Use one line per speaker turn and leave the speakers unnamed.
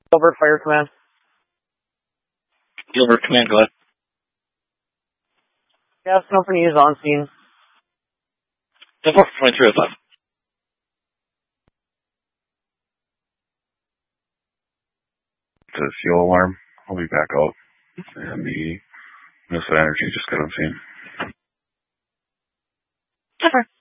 Over Fire Command.
Gilbert Command, go ahead.
Gas Company is on scene.
2305.
The fuel alarm. I'll be back out. And the Minnesota Energy just got on scene.
Okay.